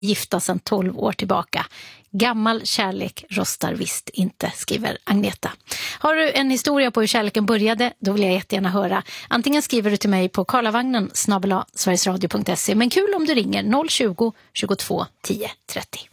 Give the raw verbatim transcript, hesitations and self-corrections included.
gifta sedan tolv år tillbaka. Gammal kärlek rostar visst inte, skriver Agneta. Har du en historia på hur kärleken började, då vill jag jättegärna höra. Antingen skriver du till mig på karlavagnen snabel-a sverigesradio punkt se. Men kul om du ringer noll tjugo, tjugotvå, tio trettio.